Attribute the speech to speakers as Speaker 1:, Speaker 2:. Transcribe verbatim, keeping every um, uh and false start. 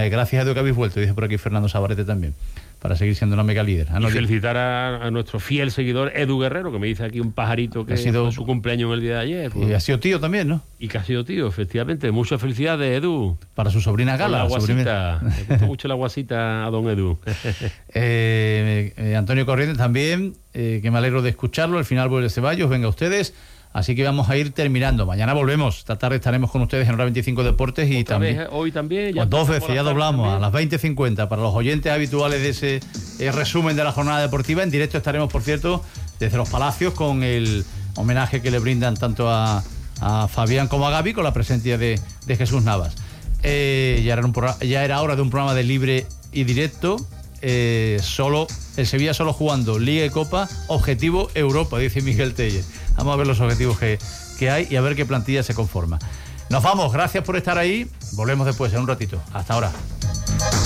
Speaker 1: eh, gracias a Dios que habéis vuelto, dice por aquí Fernando Sabarete también, para seguir siendo una mega líder.
Speaker 2: Ah, no, y felicitar a, a nuestro fiel seguidor Edu Guerrero, que me dice aquí un pajarito que ha sido su cumpleaños en el día de ayer. Pues.
Speaker 1: Y ha sido tío también, ¿no?
Speaker 2: Y que ha sido tío, efectivamente. Muchas felicidades, Edu.
Speaker 1: Para su sobrina Gala.
Speaker 2: La guasita. Me gusta mucho la guasita a don Edu.
Speaker 1: eh, eh, Antonio Corrientes también, eh, que me alegro de escucharlo. Al final vuelve Ceballos, venga ustedes. Así que vamos a ir terminando. Mañana volvemos. Esta tarde estaremos con ustedes en Hora veinticinco Deportes y
Speaker 2: Otra
Speaker 1: también.
Speaker 2: Vez, hoy también.
Speaker 1: Ya pues dos veces, ya doblamos también. A las veinte cincuenta. Para los oyentes habituales de ese eh, resumen de la jornada deportiva. En directo estaremos, por cierto, desde Los Palacios con el homenaje que le brindan tanto a, a Fabián como a Gaby con la presencia de, de Jesús Navas. Eh, ya, era un programa, ya era hora de un programa de libre y directo. Eh, solo el Sevilla solo jugando Liga y Copa, objetivo Europa, dice Miguel Tellez. Vamos a ver los objetivos que, que hay y a ver qué plantilla se conforma. Nos vamos, gracias por estar ahí. Volvemos después en un ratito. Hasta ahora.